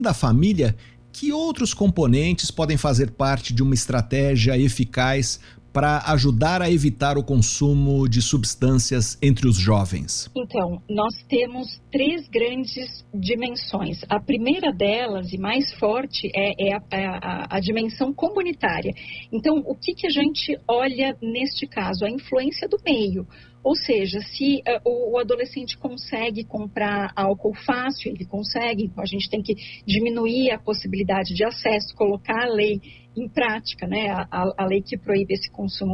Da família, que outros componentes podem fazer parte de uma estratégia eficaz para ajudar a evitar o consumo de substâncias entre os jovens? Então, nós temos 3 grandes dimensões. A primeira delas, e mais forte, é a dimensão comunitária. Então, o que a gente olha neste caso? A influência do meio. Ou seja, se o adolescente consegue comprar álcool fácil, ele consegue, então a gente tem que diminuir a possibilidade de acesso, colocar a lei em prática, né? A lei que proíbe esse consumo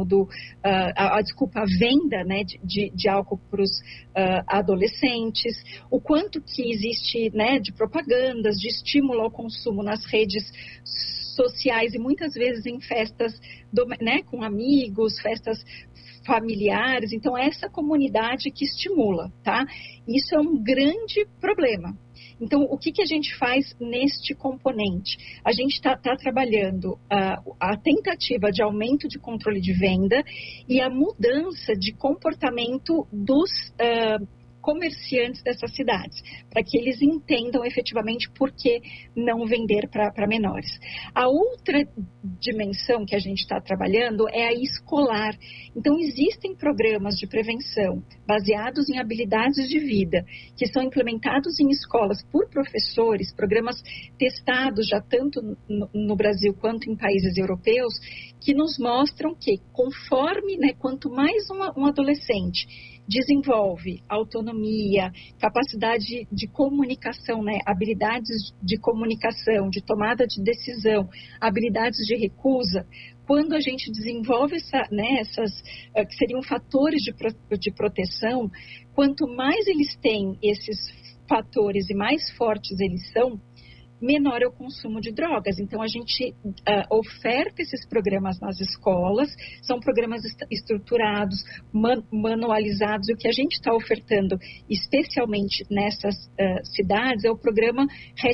a venda, né, de álcool para os adolescentes, o quanto que existe, né, de propagandas, de estímulo ao consumo nas redes sociais e muitas vezes em festas, né, com amigos, festas familiares. Então, essa comunidade que estimula, tá? Isso é um grande problema. Então, o que a gente faz neste componente? A gente está trabalhando a tentativa de aumento de controle de venda e a mudança de comportamento dos comerciantes dessas cidades, para que eles entendam efetivamente por que não vender para menores. A outra dimensão que a gente está trabalhando é a escolar. Então, existem programas de prevenção baseados em habilidades de vida, que são implementados em escolas por professores, programas testados já tanto no Brasil quanto em países europeus, que nos mostram que conforme, né, quanto mais um adolescente desenvolve autonomia, capacidade de comunicação, né, habilidades de comunicação, de tomada de decisão, habilidades de recusa, quando a gente desenvolve essas que seriam fatores de proteção, quanto mais eles têm esses fatores e mais fortes eles são, menor é o consumo de drogas. Então, a gente oferta esses programas nas escolas, são programas estruturados, manualizados, e o que a gente está ofertando, especialmente nessas cidades, é o programa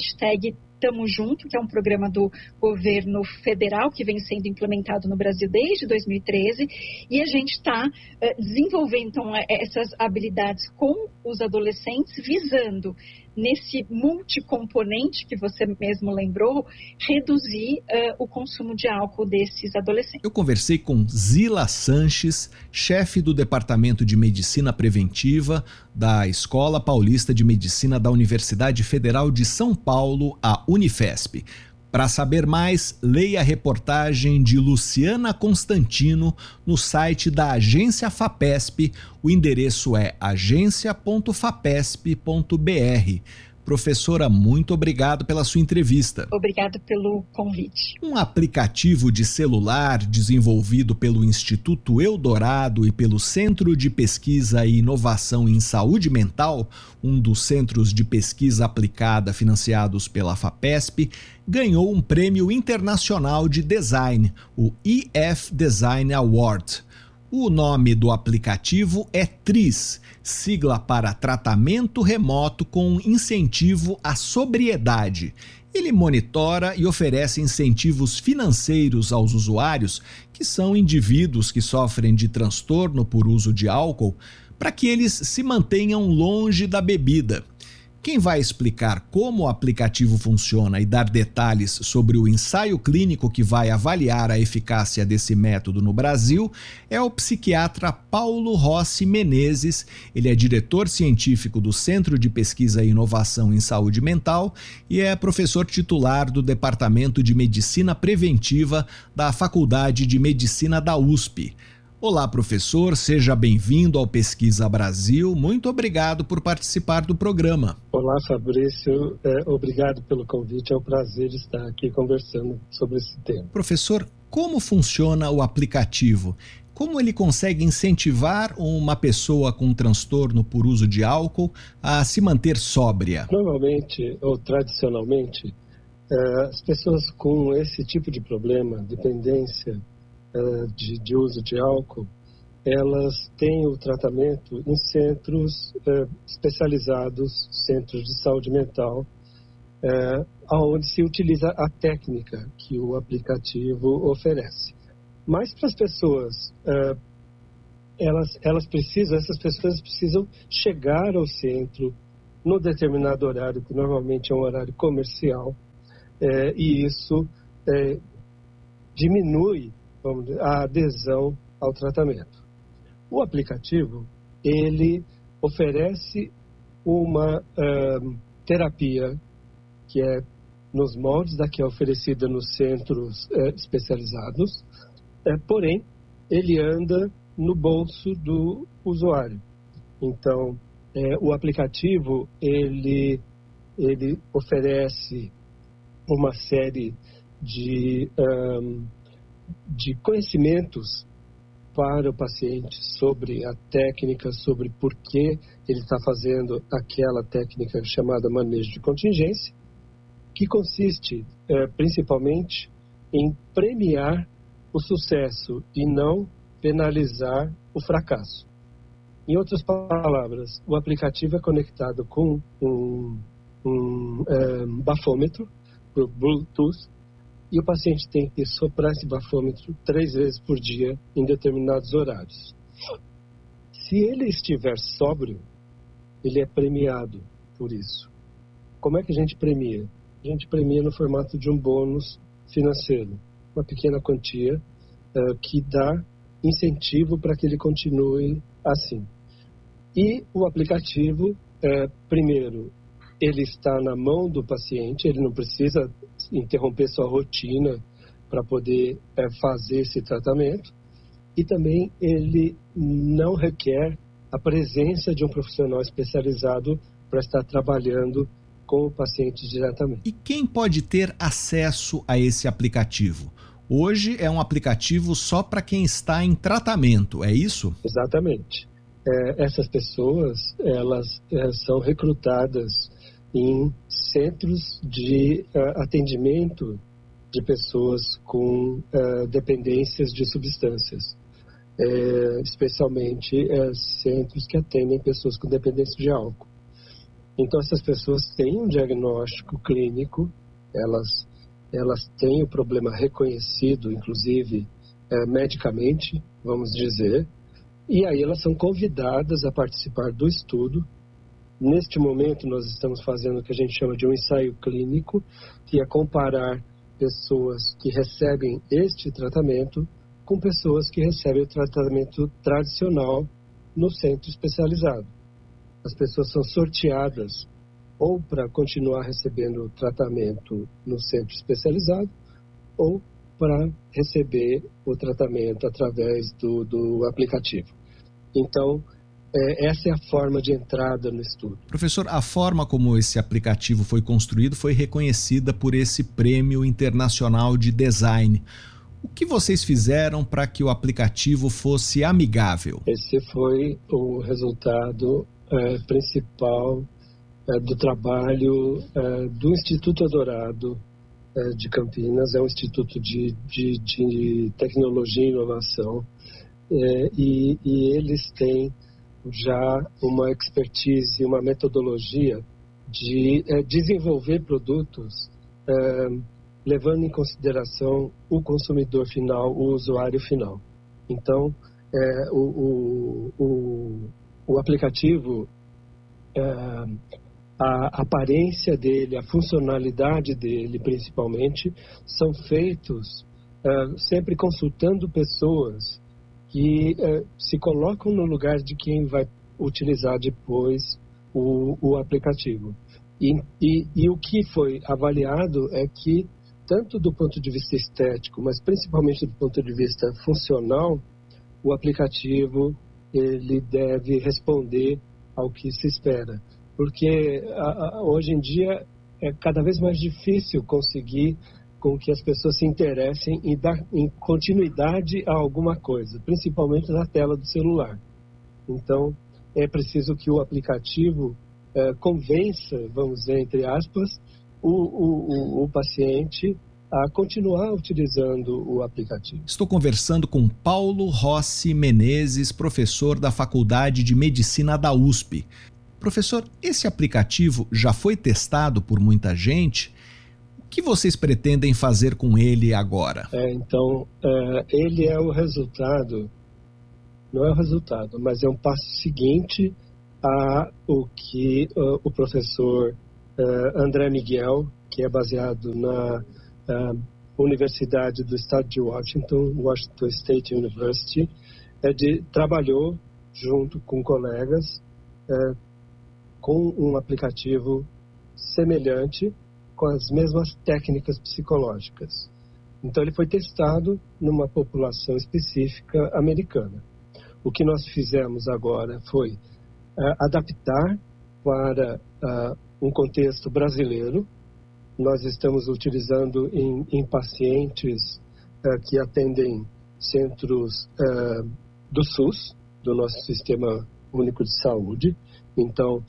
#Tamo Junto, que é um programa do governo federal que vem sendo implementado no Brasil desde 2013, e a gente está desenvolvendo então, essas habilidades com os adolescentes, visando, nesse multicomponente que você mesmo lembrou, reduzir o consumo de álcool desses adolescentes. Eu conversei com Zila Sanches, chefe do Departamento de Medicina Preventiva da Escola Paulista de Medicina da Universidade Federal de São Paulo, a Unifesp. Para saber mais, leia a reportagem de Luciana Constantino no site da Agência FAPESP. O endereço é agencia.fapesp.br. Professora, muito obrigado pela sua entrevista. Obrigado pelo convite. Um aplicativo de celular desenvolvido pelo Instituto Eldorado e pelo Centro de Pesquisa e Inovação em Saúde Mental, um dos centros de pesquisa aplicada financiados pela FAPESP, ganhou um prêmio internacional de design, o EF Design Award. O nome do aplicativo é TRIS, sigla para Tratamento Remoto com Incentivo à Sobriedade. Ele monitora e oferece incentivos financeiros aos usuários, que são indivíduos que sofrem de transtorno por uso de álcool, para que eles se mantenham longe da bebida. Quem vai explicar como o aplicativo funciona e dar detalhes sobre o ensaio clínico que vai avaliar a eficácia desse método no Brasil é o psiquiatra Paulo Rossi Menezes. Ele é diretor científico do Centro de Pesquisa e Inovação em Saúde Mental e é professor titular do Departamento de Medicina Preventiva da Faculdade de Medicina da USP. Olá, professor, seja bem-vindo ao Pesquisa Brasil. Muito obrigado por participar do programa. Olá, Fabrício. Obrigado pelo convite. É um prazer estar aqui conversando sobre esse tema. Professor, como funciona o aplicativo? Como ele consegue incentivar uma pessoa com transtorno por uso de álcool a se manter sóbria? Normalmente, ou tradicionalmente, as pessoas com esse tipo de problema, dependência, de uso de álcool, elas têm o tratamento em centros especializados, centros de saúde mental, onde se utiliza a técnica que o aplicativo oferece. Mas para as pessoas, essas pessoas precisam chegar ao centro no determinado horário, que normalmente é um horário comercial, e isso diminui, vamos dizer, a adesão ao tratamento. O aplicativo, ele oferece uma terapia que é nos moldes da que é oferecida nos centros especializados, porém, ele anda no bolso do usuário. Então, o aplicativo, ele oferece uma série de conhecimentos para o paciente sobre a técnica, sobre por que ele está fazendo aquela técnica chamada manejo de contingência, que consiste principalmente em premiar o sucesso e não penalizar o fracasso. Em outras palavras, o aplicativo é conectado com um bafômetro por Bluetooth, e o paciente tem que soprar esse bafômetro 3 vezes por dia em determinados horários. Se ele estiver sóbrio, ele é premiado por isso. Como é que a gente premia? A gente premia no formato de um bônus financeiro, uma pequena quantia que dá incentivo para que ele continue assim. E o aplicativo, primeiro, ele está na mão do paciente, ele não precisa interromper sua rotina para poder fazer esse tratamento, e também ele não requer a presença de um profissional especializado para estar trabalhando com o paciente diretamente. E quem pode ter acesso a esse aplicativo? Hoje é um aplicativo só para quem está em tratamento, é isso? Exatamente. Essas pessoas, elas são recrutadas em centros de atendimento de pessoas com dependências de substâncias, especialmente centros que atendem pessoas com dependência de álcool. Então, essas pessoas têm um diagnóstico clínico, elas têm o problema reconhecido, inclusive medicamente, vamos dizer, e aí elas são convidadas a participar do estudo. Neste momento, nós estamos fazendo o que a gente chama de um ensaio clínico, que é comparar pessoas que recebem este tratamento com pessoas que recebem o tratamento tradicional no centro especializado. As pessoas são sorteadas ou para continuar recebendo o tratamento no centro especializado ou para receber o tratamento através do aplicativo. Então, essa é a forma de entrada no estudo. Professor, a forma como esse aplicativo foi construído foi reconhecida por esse Prêmio Internacional de Design. O que vocês fizeram para que o aplicativo fosse amigável? Esse foi o resultado principal do trabalho do Instituto Eldorado de Campinas. É um instituto de tecnologia e inovação, e eles têm já uma expertise, uma metodologia de desenvolver produtos levando em consideração o consumidor final, o usuário final. Então, o aplicativo, a aparência dele, a funcionalidade dele, principalmente, são feitos sempre consultando pessoas que se colocam no lugar de quem vai utilizar depois o aplicativo. E o que foi avaliado é que, tanto do ponto de vista estético, mas principalmente do ponto de vista funcional, o aplicativo ele deve responder ao que se espera. Porque hoje em dia é cada vez mais difícil conseguir com que as pessoas se interessem e dar em continuidade a alguma coisa, principalmente na tela do celular. Então, é preciso que o aplicativo convença, vamos dizer, entre aspas, o paciente a continuar utilizando o aplicativo. Estou conversando com Paulo Rossi Menezes, professor da Faculdade de Medicina da USP. Professor, esse aplicativo já foi testado por muita gente? O que vocês pretendem fazer com ele agora? Então, ele é o resultado, não é o resultado, mas é um passo seguinte a o que o professor André Miguel, que é baseado na Universidade do Estado de Washington State University, trabalhou junto com colegas com um aplicativo semelhante, com as mesmas técnicas psicológicas. Então, ele foi testado numa população específica americana. O que nós fizemos agora foi adaptar para um contexto brasileiro. Nós estamos utilizando em pacientes que atendem centros do SUS, do nosso Sistema Único de Saúde. Então,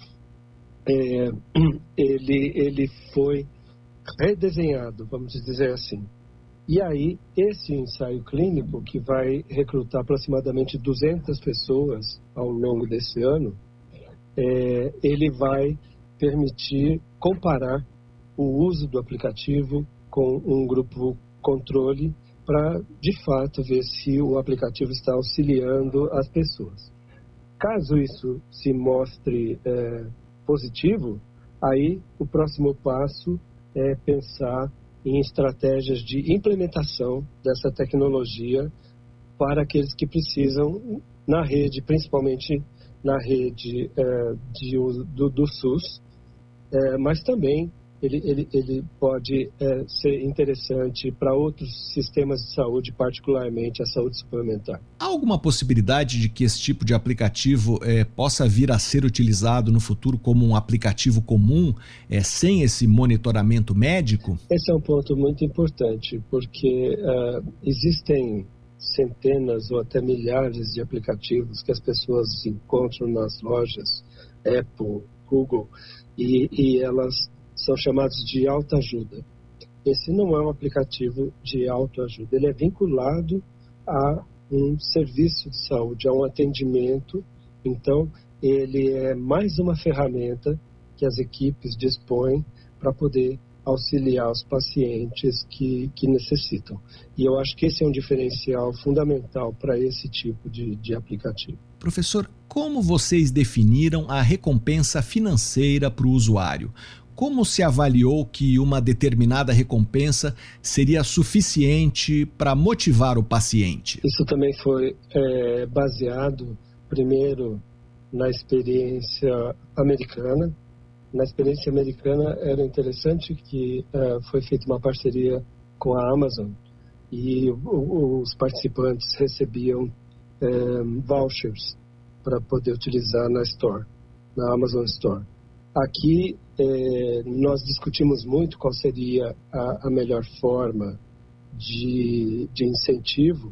ele foi redesenhado, vamos dizer assim. E aí, esse ensaio clínico, que vai recrutar aproximadamente 200 pessoas ao longo desse ano, ele vai permitir comparar o uso do aplicativo com um grupo controle para, de fato, ver se o aplicativo está auxiliando as pessoas. Caso isso se mostre positivo, aí o próximo passo é pensar em estratégias de implementação dessa tecnologia para aqueles que precisam na rede, principalmente na rede de uso do SUS, mas também ele pode ser interessante para outros sistemas de saúde, particularmente a saúde suplementar. Há alguma possibilidade de que esse tipo de aplicativo possa vir a ser utilizado no futuro como um aplicativo comum, sem esse monitoramento médico? Esse é um ponto muito importante, porque existem centenas ou até milhares de aplicativos que as pessoas encontram nas lojas, Apple, Google, e elas são chamados de autoajuda. Esse não é um aplicativo de autoajuda, ele é vinculado a um serviço de saúde, a um atendimento. Então, ele é mais uma ferramenta que as equipes dispõem para poder auxiliar os pacientes que necessitam. E eu acho que esse é um diferencial fundamental para esse tipo de aplicativo. Professor, como vocês definiram a recompensa financeira para o usuário? Como se avaliou que uma determinada recompensa seria suficiente para motivar o paciente? Isso também foi baseado, primeiro, na experiência americana. Na experiência americana era interessante que foi feita uma parceria com a Amazon e os participantes recebiam vouchers para poder utilizar na Amazon Store. Aqui nós discutimos muito qual seria a melhor forma de incentivo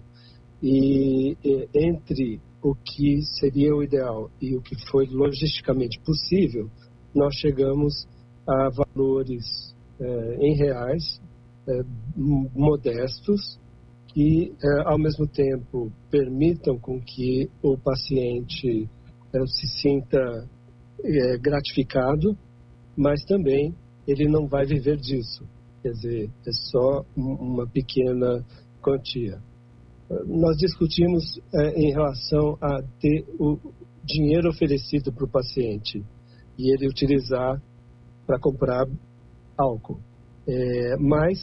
e entre o que seria o ideal e o que foi logisticamente possível, nós chegamos a valores em reais modestos que, ao mesmo tempo, permitam com que o paciente se sinta gratificado, mas também ele não vai viver disso. Quer dizer, é só uma pequena quantia. Nós discutimos em relação a ter o dinheiro oferecido para o paciente e ele utilizar para comprar álcool. Mas,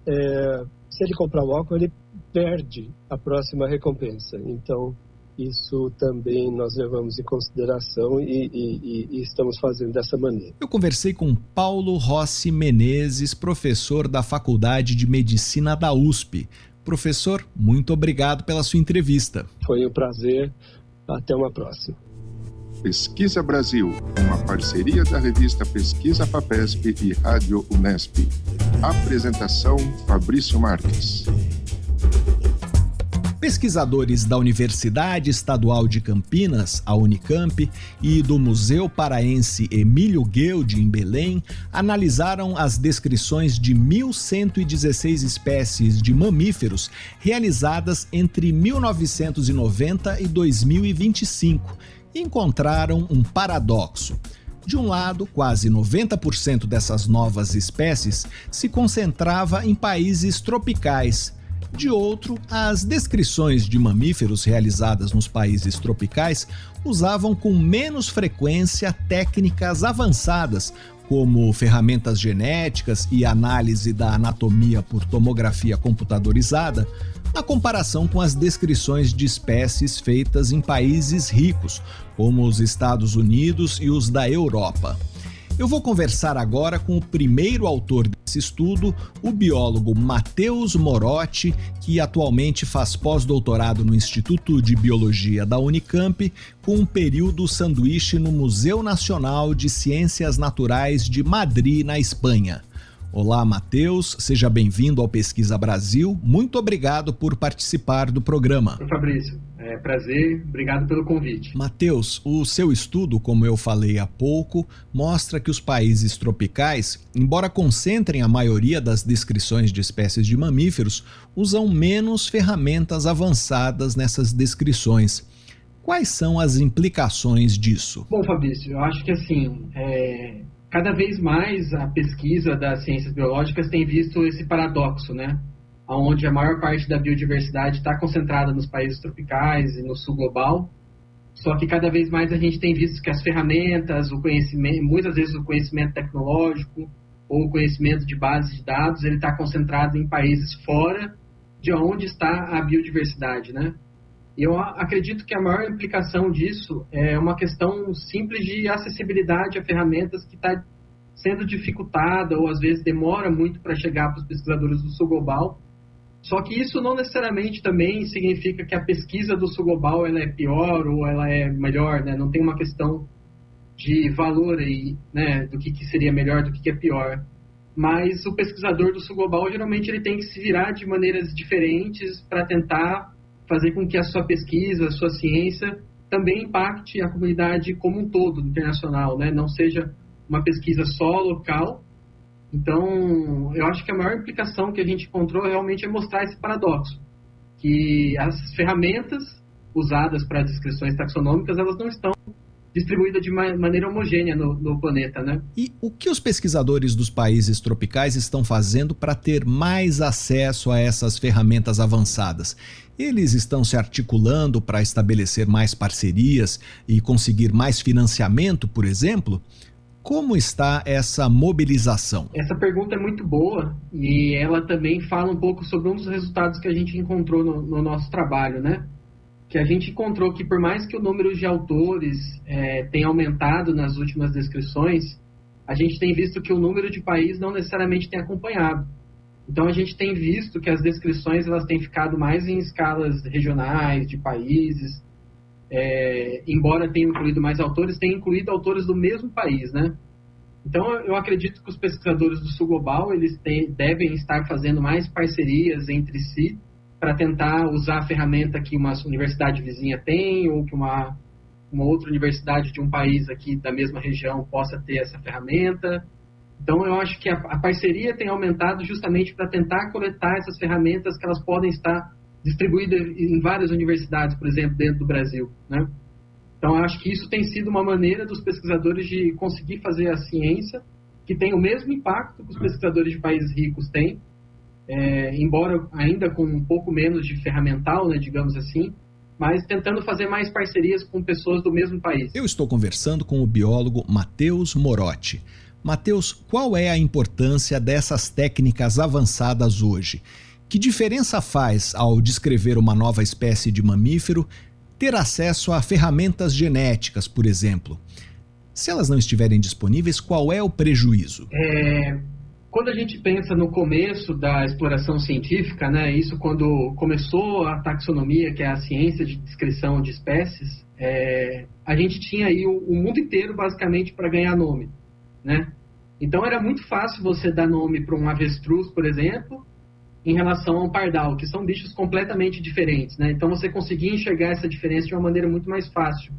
se ele comprar o álcool, ele perde a próxima recompensa. Então, isso também nós levamos em consideração e estamos fazendo dessa maneira. Eu conversei com Paulo Rossi Menezes, professor da Faculdade de Medicina da USP. Professor, muito obrigado pela sua entrevista. Foi um prazer. Até uma próxima. Pesquisa Brasil, uma parceria da revista Pesquisa FAPESP e Rádio Unesp. Apresentação Fabrício Marques. Pesquisadores da Universidade Estadual de Campinas, a Unicamp, e do Museu Paraense Emílio Gueldi, em Belém, analisaram as descrições de 1.116 espécies de mamíferos realizadas entre 1990 e 2025 e encontraram um paradoxo. De um lado, quase 90% dessas novas espécies se concentrava em países tropicais. De outro, as descrições de mamíferos realizadas nos países tropicais usavam com menos frequência técnicas avançadas, como ferramentas genéticas e análise da anatomia por tomografia computadorizada, na comparação com as descrições de espécies feitas em países ricos, como os Estados Unidos e os da Europa. Eu vou conversar agora com o primeiro autor desse estudo, o biólogo Matheus Morotti, que atualmente faz pós-doutorado no Instituto de Biologia da Unicamp, com um período sanduíche no Museu Nacional de Ciências Naturais de Madrid, na Espanha. Olá, Matheus, seja bem-vindo ao Pesquisa Brasil. Muito obrigado por participar do programa. Oi, Fabrício. É prazer, obrigado pelo convite. Matheus, o seu estudo, como eu falei há pouco, mostra que os países tropicais, embora concentrem a maioria das descrições de espécies de mamíferos, usam menos ferramentas avançadas nessas descrições. Quais são as implicações disso? Bom, Fabrício, eu acho que cada vez mais a pesquisa das ciências biológicas tem visto esse paradoxo, né? Onde a maior parte da biodiversidade está concentrada nos países tropicais e no sul global, só que cada vez mais a gente tem visto que as ferramentas, o conhecimento, muitas vezes o conhecimento tecnológico ou o conhecimento de bases de dados, ele está concentrado em países fora de onde está a biodiversidade, né? E eu acredito que a maior implicação disso é uma questão simples de acessibilidade a ferramentas que está sendo dificultada ou às vezes demora muito para chegar para os pesquisadores do sul global. Só que isso não necessariamente também significa que a pesquisa do sul global ela é pior ou ela é melhor, né? Não tem uma questão de valor aí, né? Do que seria melhor, do que é pior. Mas o pesquisador do sul global geralmente ele tem que se virar de maneiras diferentes para tentar fazer com que a sua pesquisa, a sua ciência também impacte a comunidade como um todo internacional, né? Não seja uma pesquisa só local. Então, eu acho que a maior implicação que a gente encontrou realmente é mostrar esse paradoxo, que as ferramentas usadas para descrições taxonômicas, elas não estão distribuídas de maneira homogênea no planeta, né? E o que os pesquisadores dos países tropicais estão fazendo para ter mais acesso a essas ferramentas avançadas? Eles estão se articulando para estabelecer mais parcerias e conseguir mais financiamento, por exemplo? Como está essa mobilização? Essa pergunta é muito boa e ela também fala um pouco sobre um dos resultados que a gente encontrou no nosso trabalho, né? Que a gente encontrou que por mais que o número de autores tenha aumentado nas últimas descrições, a gente tem visto que o número de países não necessariamente tem acompanhado. Então a gente tem visto que as descrições elas têm ficado mais em escalas regionais, de países, embora tenha incluído mais autores, tem incluído autores do mesmo país, né? Então, eu acredito que os pesquisadores do sul global, eles devem estar fazendo mais parcerias entre si para tentar usar a ferramenta que uma universidade vizinha tem ou que uma outra universidade de um país aqui da mesma região possa ter essa ferramenta. Então, eu acho que a parceria tem aumentado justamente para tentar coletar essas ferramentas que elas podem estar distribuída em várias universidades, por exemplo, dentro do Brasil, né? Então, eu acho que isso tem sido uma maneira dos pesquisadores de conseguir fazer a ciência que tem o mesmo impacto que os pesquisadores de países ricos têm, embora ainda com um pouco menos de ferramental, né, digamos assim, mas tentando fazer mais parcerias com pessoas do mesmo país. Eu estou conversando com o biólogo Matheus Morotti. Matheus, qual é a importância dessas técnicas avançadas hoje? Que diferença faz ao descrever uma nova espécie de mamífero ter acesso a ferramentas genéticas, por exemplo? Se elas não estiverem disponíveis, qual é o prejuízo? Quando a gente pensa no começo da exploração científica, né, isso quando começou a taxonomia, que é a ciência de descrição de espécies, a gente tinha aí o mundo inteiro basicamente para ganhar nome, né? Então era muito fácil você dar nome para um avestruz, por exemplo, em relação ao pardal, que são bichos completamente diferentes, né? Então você conseguia enxergar essa diferença de uma maneira muito mais fácil.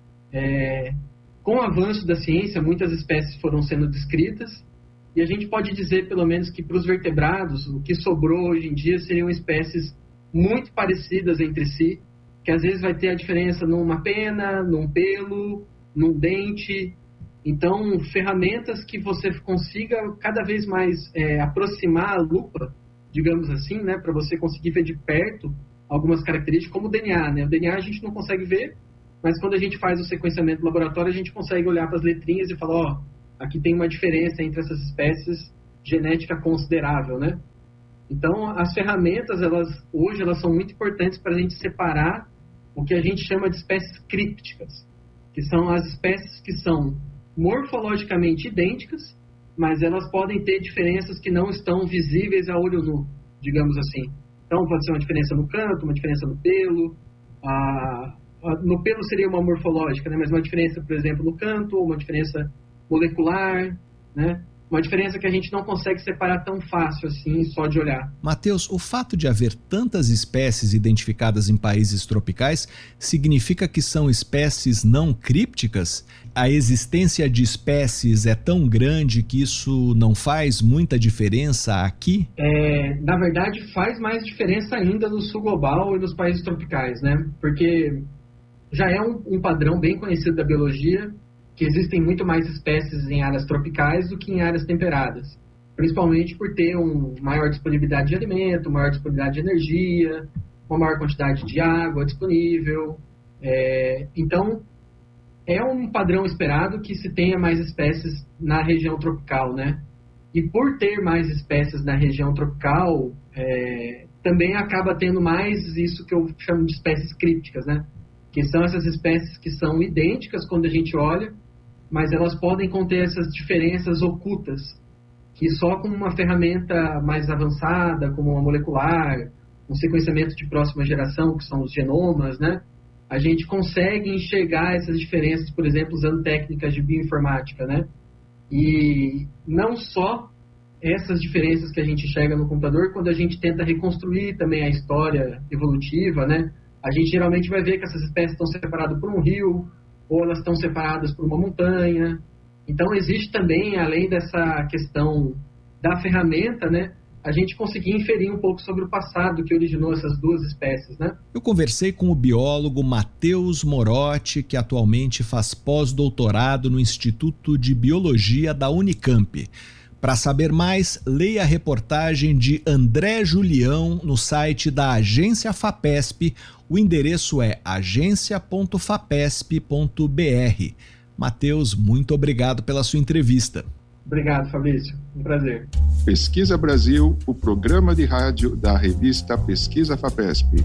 Com o avanço da ciência, muitas espécies foram sendo descritas, e a gente pode dizer, pelo menos, que para os vertebrados, o que sobrou hoje em dia seriam espécies muito parecidas entre si, que às vezes vai ter a diferença numa pena, num pelo, num dente. Então, ferramentas que você consiga cada vez mais aproximar a lupa, digamos assim, né, para você conseguir ver de perto algumas características, como o DNA, né? O DNA a gente não consegue ver, mas quando a gente faz o sequenciamento do laboratório, a gente consegue olhar para as letrinhas e falar, aqui tem uma diferença entre essas espécies genética considerável, né? Então, as ferramentas, hoje, elas são muito importantes para a gente separar o que a gente chama de espécies crípticas, que são as espécies que são morfologicamente idênticas, mas elas podem ter diferenças que não estão visíveis a olho nu, digamos assim. Então, pode ser uma diferença no canto, uma diferença no pelo. No pelo seria uma morfológica, né? Mas uma diferença, por exemplo, no canto, uma diferença molecular, né? Uma diferença que a gente não consegue separar tão fácil assim, só de olhar. Matheus, o fato de haver tantas espécies identificadas em países tropicais significa que são espécies não crípticas? A existência de espécies é tão grande que isso não faz muita diferença aqui? Na verdade, faz mais diferença ainda no sul global e nos países tropicais, né? Porque já é um padrão bem conhecido da biologia, que existem muito mais espécies em áreas tropicais do que em áreas temperadas, principalmente por ter uma maior disponibilidade de alimento, maior disponibilidade de energia, uma maior quantidade de água disponível. Então, é um padrão esperado que se tenha mais espécies na região tropical, né? E por ter mais espécies na região tropical, também acaba tendo mais isso que eu chamo de espécies crípticas, né? Que são essas espécies que são idênticas quando a gente olha, mas elas podem conter essas diferenças ocultas, que só com uma ferramenta mais avançada, como uma molecular, um sequenciamento de próxima geração, que são os genomas, né? A gente consegue enxergar essas diferenças, por exemplo, usando técnicas de bioinformática, né? E não só essas diferenças que a gente enxerga no computador, quando a gente tenta reconstruir também a história evolutiva, né? A gente geralmente vai ver que essas espécies estão separadas por um rio, ou elas estão separadas por uma montanha. Então, existe também, além dessa questão da ferramenta, né, a gente conseguir inferir um pouco sobre o passado que originou essas duas espécies, né? Eu conversei com o biólogo Matheus Morotti, que atualmente faz pós-doutorado no Instituto de Biologia da Unicamp. Para saber mais, leia a reportagem de André Julião no site da Agência FAPESP. O endereço é agencia.fapesp.br. Matheus, muito obrigado pela sua entrevista. Obrigado, Fabrício. Um prazer. Pesquisa Brasil, o programa de rádio da revista Pesquisa FAPESP.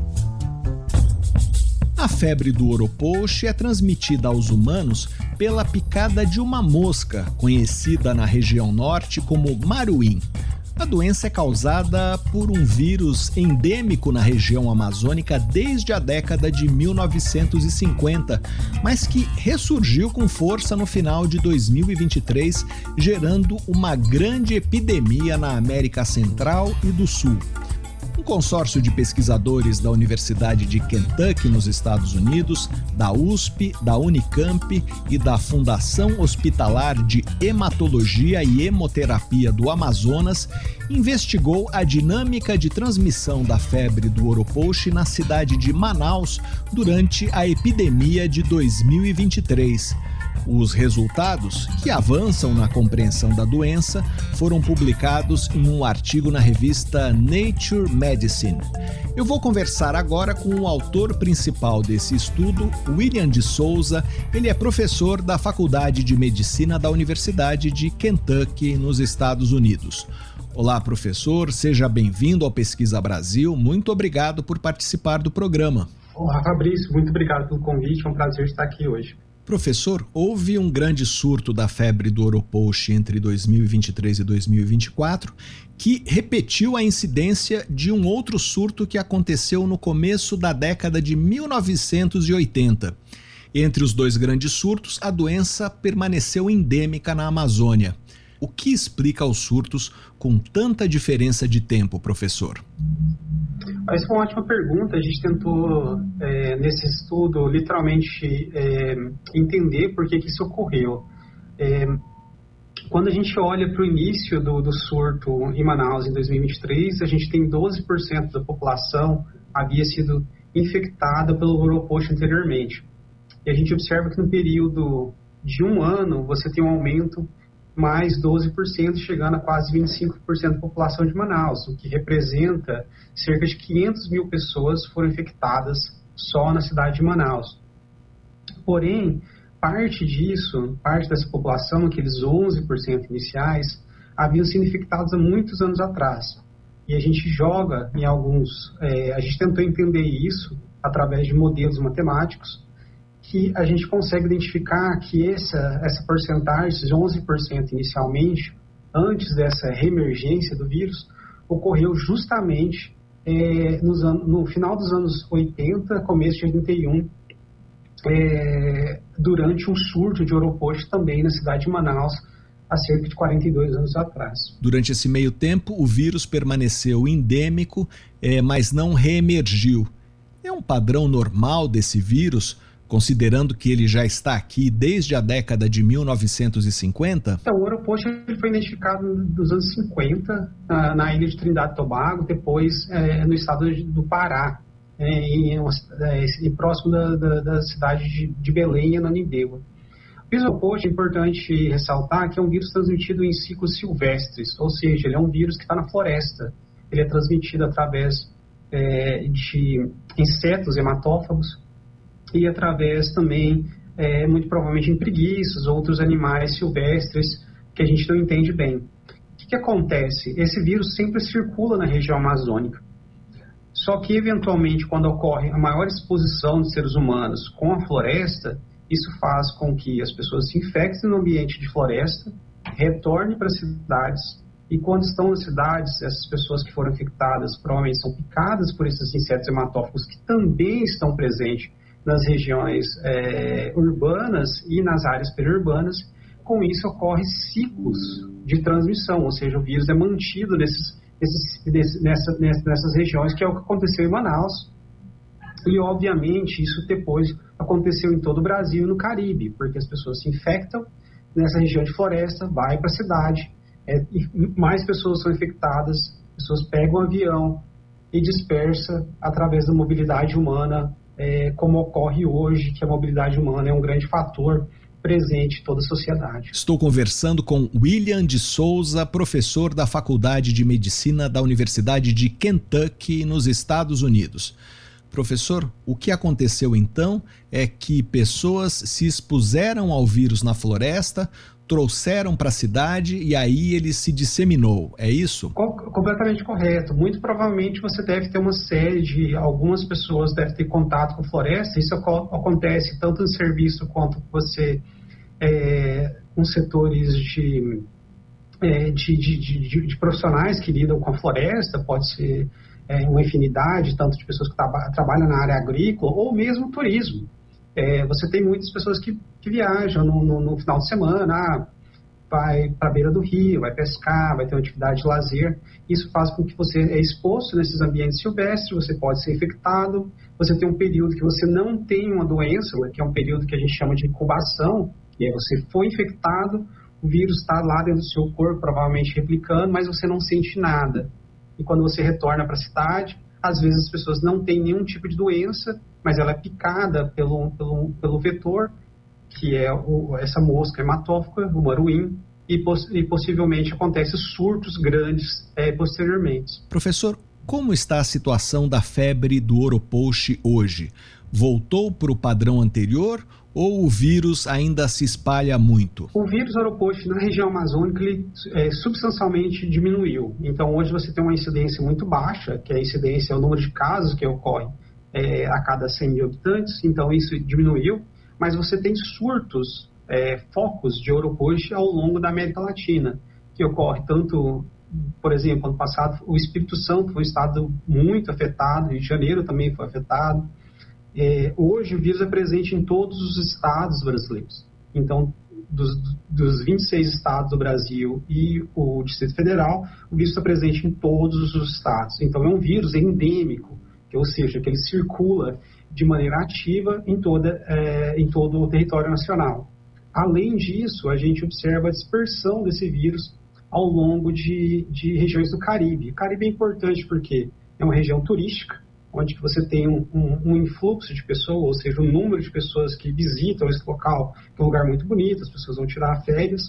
A febre do oropouche é transmitida aos humanos pela picada de uma mosca, conhecida na região norte como maruim. A doença é causada por um vírus endêmico na região amazônica desde a década de 1950, mas que ressurgiu com força no final de 2023, gerando uma grande epidemia na América Central e do Sul. Um consórcio de pesquisadores da Universidade de Kentucky, nos Estados Unidos, da USP, da Unicamp e da Fundação Hospitalar de Hematologia e Hemoterapia do Amazonas investigou a dinâmica de transmissão da febre do oropouche na cidade de Manaus durante a epidemia de 2023. Os resultados, que avançam na compreensão da doença, foram publicados em um artigo na revista Nature Medicine. Eu vou conversar agora com o autor principal desse estudo, William de Souza. Ele é professor da Faculdade de Medicina da Universidade de Kentucky, nos Estados Unidos. Olá, professor, seja bem-vindo ao Pesquisa Brasil. Muito obrigado por participar do programa. Olá, Fabrício, muito obrigado pelo convite, é um prazer estar aqui hoje. Professor, houve um grande surto da febre do oropouche entre 2023 e 2024, que repetiu a incidência de um outro surto que aconteceu no começo da década de 1980. Entre os dois grandes surtos, a doença permaneceu endêmica na Amazônia. O que explica os surtos com tanta diferença de tempo, professor? Essa é uma ótima pergunta. A gente tentou, nesse estudo, literalmente entender por que isso ocorreu. Quando a gente olha para o início do surto em Manaus, em 2023, a gente tem 12% da população havia sido infectada pelo oropouche anteriormente. E a gente observa que no período de um ano, você tem um aumento mais 12%, chegando a quase 25% da população de Manaus, o que representa cerca de 500 mil pessoas foram infectadas só na cidade de Manaus. Porém, parte dessa população, aqueles 11% iniciais, haviam sido infectados há muitos anos atrás. E a gente joga em a gente tentou entender isso através de modelos matemáticos, que a gente consegue identificar que essa porcentagem, esses 11% inicialmente, antes dessa reemergência do vírus, ocorreu justamente no final dos anos 80, começo de 81, durante um surto de oropouche também na cidade de Manaus, há cerca de 42 anos atrás. Durante esse meio tempo, o vírus permaneceu endêmico, mas não reemergiu. É um padrão normal desse vírus, considerando que ele já está aqui desde a década de 1950? Então, o oropouche foi identificado nos anos 50, na ilha de Trindade e Tobago, depois no estado do Pará, próximo da cidade de Belém, Ananindeua. O vírus oropouche é importante ressaltar que é um vírus transmitido em ciclos silvestres, ou seja, ele é um vírus que está na floresta. Ele é transmitido através de insetos hematófagos, e através também, muito provavelmente, em preguiças, outros animais silvestres que a gente não entende bem. O que acontece? Esse vírus sempre circula na região amazônica. Só que, eventualmente, quando ocorre a maior exposição de seres humanos com a floresta, isso faz com que as pessoas se infectem no ambiente de floresta, retornem para as cidades, e quando estão nas cidades, essas pessoas que foram infectadas provavelmente são picadas por esses insetos hematófagos que também estão presentes nas regiões urbanas e nas áreas periurbanas. Com isso ocorrem ciclos de transmissão, ou seja, o vírus é mantido nessas regiões, que é o que aconteceu em Manaus, e obviamente isso depois aconteceu em todo o Brasil e no Caribe, porque as pessoas se infectam nessa região de floresta, vai para a cidade, e mais pessoas são infectadas, pessoas pegam um avião e dispersa através da mobilidade humana, como ocorre hoje, que a mobilidade humana é um grande fator presente em toda a sociedade. Estou conversando com William de Souza, professor da Faculdade de Medicina da Universidade de Kentucky, nos Estados Unidos. Professor, o que aconteceu então é que pessoas se expuseram ao vírus na floresta, trouxeram para a cidade e aí ele se disseminou, é isso? Completamente correto. Muito provavelmente você deve ter algumas pessoas devem ter contato com floresta. Isso acontece tanto no serviço quanto você com setores de profissionais que lidam com a floresta. Pode ser uma infinidade, tanto de pessoas que trabalham na área agrícola ou mesmo turismo. Você tem muitas pessoas que viajam no final de semana, vai para a beira do rio, vai pescar, vai ter uma atividade de lazer. Isso faz com que você é exposto nesses ambientes silvestres, você pode ser infectado, você tem um período que você não tem uma doença, que é um período que a gente chama de incubação, e aí você foi infectado, o vírus está lá dentro do seu corpo, provavelmente replicando, mas você não sente nada. E quando você retorna para a cidade, às vezes as pessoas não têm nenhum tipo de doença, mas ela é picada pelo vetor, que é essa mosca hematófaga, o maruim, e possivelmente acontecem surtos grandes posteriormente. Professor, como está a situação da febre do oropouche hoje? Voltou para o padrão anterior ou o vírus ainda se espalha muito? O vírus oropouche na região amazônica ele, substancialmente diminuiu. Então hoje você tem uma incidência muito baixa, que a incidência é o número de casos que ocorre a cada 100 mil habitantes, então isso diminuiu, mas você tem surtos, focos de oropouche ao longo da América Latina, que ocorre tanto, por exemplo, ano passado o Espírito Santo foi um estado muito afetado, Rio de Janeiro também foi afetado. Hoje o vírus é presente em todos os estados brasileiros. Então, dos 26 estados do Brasil e o Distrito Federal, o vírus está presente em todos os estados. Então, é um vírus endêmico, ou seja, que ele circula de maneira ativa em todo o território nacional. Além disso, a gente observa a dispersão desse vírus ao longo de regiões do Caribe. O Caribe é importante porque é uma região turística, onde você tem um influxo de pessoas, ou seja, um número de pessoas que visitam esse local, que é um lugar muito bonito, as pessoas vão tirar férias,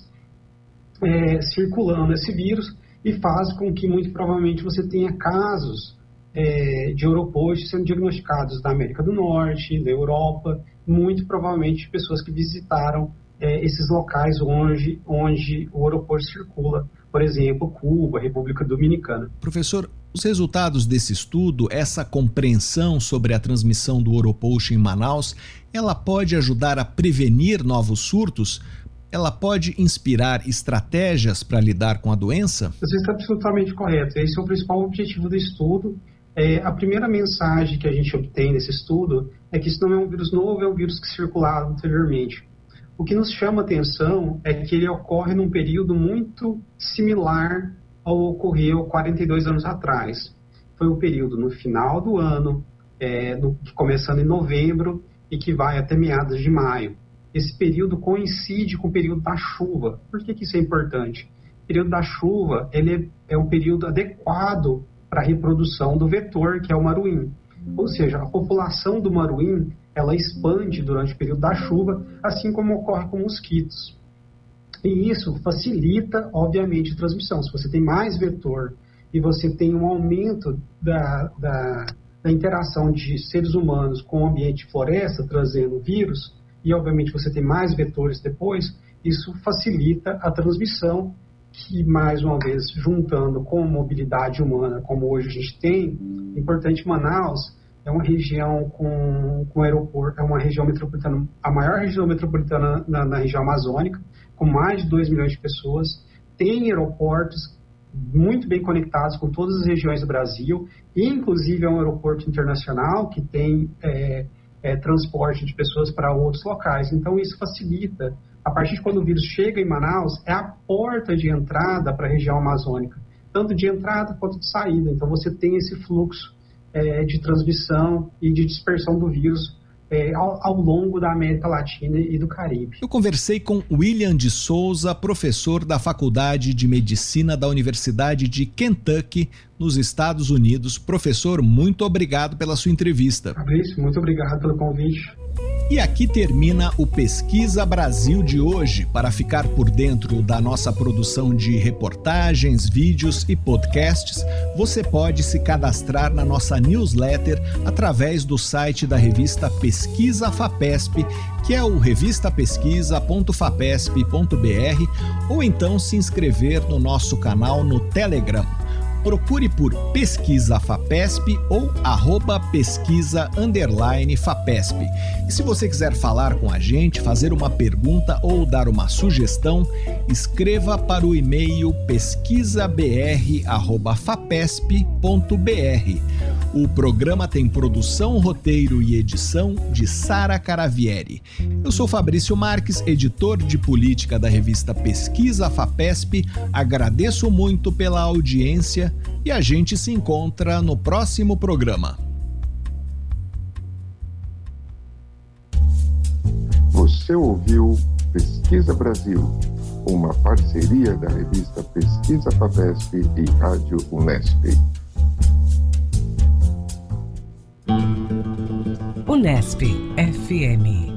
circulando esse vírus, e faz com que, muito provavelmente, você tenha casos de oropouche sendo diagnosticados da América do Norte, da Europa, muito provavelmente pessoas que visitaram esses locais onde o aeroporto circula, por exemplo, Cuba, República Dominicana. Professor, os resultados desse estudo, essa compreensão sobre a transmissão do Oropost em Manaus, ela pode ajudar a prevenir novos surtos? Ela pode inspirar estratégias para lidar com a doença? Você está absolutamente correto. Esse é o principal objetivo do estudo. A primeira mensagem que a gente obtém nesse estudo é que isso não é um vírus novo, é um vírus que circulava anteriormente. O que nos chama a atenção é que ele ocorre num período muito similar ao ocorreu 42 anos atrás. Foi um período no final do ano, começando em novembro e que vai até meados de maio. Esse período coincide com o período da chuva. Por que isso é importante? O período da chuva ele é um período adequado para a reprodução do vetor, que é o maruim. Ou seja, a população do maruim ela expande durante o período da chuva, assim como ocorre com mosquitos. E isso facilita, obviamente, a transmissão. Se você tem mais vetor e você tem um aumento da interação de seres humanos com o ambiente de floresta, trazendo vírus, e obviamente você tem mais vetores depois, isso facilita a transmissão, que mais uma vez, juntando com mobilidade humana, como hoje a gente tem, importante Manaus, é uma região com aeroporto, é uma região metropolitana, a maior região metropolitana na região amazônica, com mais de 2 milhões de pessoas, tem aeroportos muito bem conectados com todas as regiões do Brasil, e inclusive é um aeroporto internacional que tem transporte de pessoas para outros locais. Então isso facilita, a partir de quando o vírus chega em Manaus, é a porta de entrada para a região amazônica, tanto de entrada quanto de saída. Então você tem esse fluxo de transmissão e de dispersão do vírus ao longo da América Latina e do Caribe. Eu conversei com William de Souza, professor da Faculdade de Medicina da Universidade de Kentucky, nos Estados Unidos. Professor, muito obrigado pela sua entrevista. Fabrício, muito obrigado pelo convite. E aqui termina o Pesquisa Brasil de hoje. Para ficar por dentro da nossa produção de reportagens, vídeos e podcasts, você pode se cadastrar na nossa newsletter através do site da revista Pesquisa FAPESP, que é o revistapesquisa.fapesp.br, ou então se inscrever no nosso canal no Telegram. Procure por Pesquisa FAPESP ou @pesquisa_FAPESP. E se você quiser falar com a gente, fazer uma pergunta ou dar uma sugestão, escreva para o e-mail pesquisabr@fapesp.br. O programa tem produção, roteiro e edição de Sara Caravieri. Eu sou Fabrício Marques, editor de política da revista Pesquisa FAPESP. Agradeço muito pela audiência e a gente se encontra no próximo programa. Você ouviu Pesquisa Brasil, uma parceria da revista Pesquisa FAPESP e Rádio Unesp. Unesp FM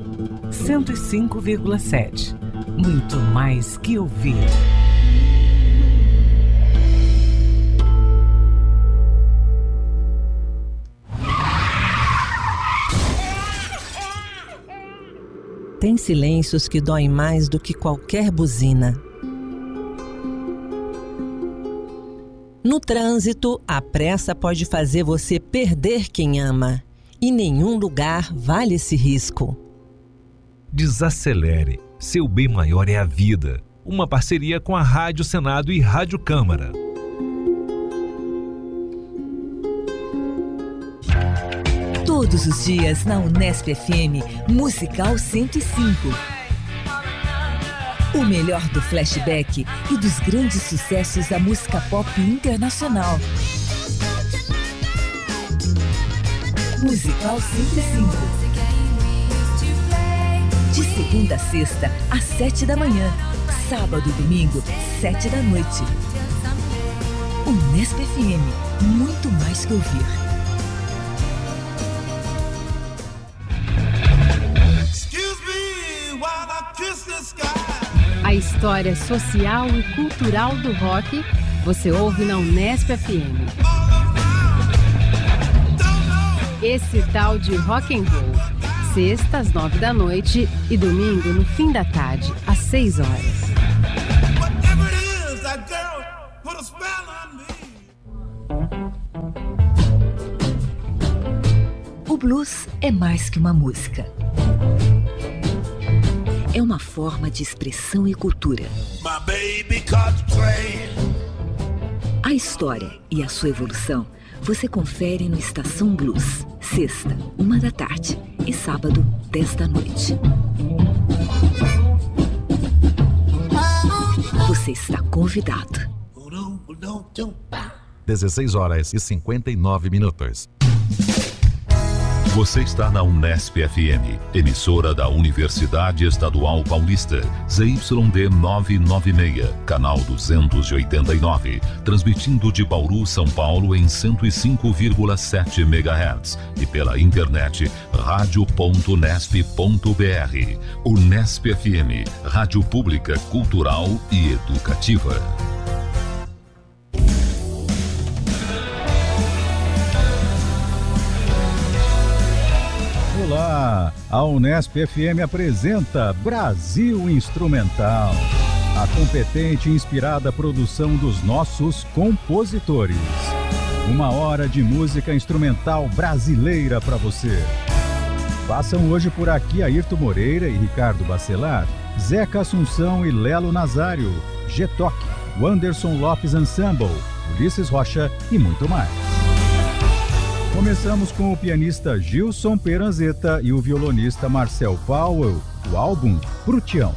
105,7. Muito mais que ouvir. Tem silêncios que doem mais do que qualquer buzina. No trânsito, a pressa pode fazer você perder quem ama. E nenhum lugar vale esse risco. Desacelere. Seu bem maior é a vida. Uma parceria com a Rádio Senado e Rádio Câmara. Todos os dias na Unesp FM, Musical 105. O melhor do flashback e dos grandes sucessos da música pop internacional. Musical 105. De segunda a sexta, às 7 da manhã. Sábado e domingo, 7 da noite. Unesp FM, muito mais que ouvir. A história social e cultural do rock você ouve na Unesp FM. Esse tal de rock and roll, Sexta, às 9 da noite e domingo, no fim da tarde, às 6 horas. O blues é mais que uma música. É uma forma de expressão e cultura. A história e a sua evolução você confere no Estação Blues. Sexta, 1 da tarde e sábado, 10 da noite. Você está convidado. 16 horas e 59 minutos. Você está na Unesp FM, emissora da Universidade Estadual Paulista, ZYD 996, canal 289, transmitindo de Bauru, São Paulo em 105,7 MHz e pela internet radio.unesp.br. Unesp FM, rádio pública, cultural e educativa. Olá, a Unesp FM apresenta Brasil Instrumental, a competente e inspirada produção dos nossos compositores. 1 hora de música instrumental brasileira para você. Passam hoje por aqui Ayrton Moreira e Ricardo Bacelar, Zeca Assunção e Lelo Nazário, G-Toc, Wanderson Lopes Ensemble, Ulisses Rocha e muito mais. Começamos com o pianista Gilson Peranzetta e o violonista Marcel Powell, o álbum Prutião.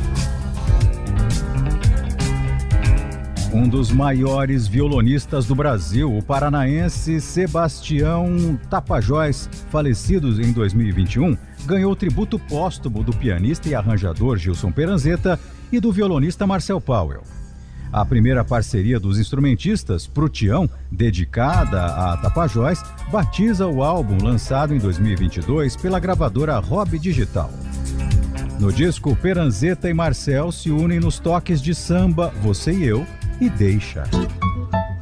Um dos maiores violonistas do Brasil, o paranaense Sebastião Tapajós, falecido em 2021, ganhou o tributo póstumo do pianista e arranjador Gilson Peranzetta e do violonista Marcel Powell. A primeira parceria dos instrumentistas, Prutião, dedicada a Tapajós, batiza o álbum lançado em 2022 pela gravadora Rob Digital. No disco, Peranzetta e Marcel se unem nos toques de samba Você e Eu e Deixa.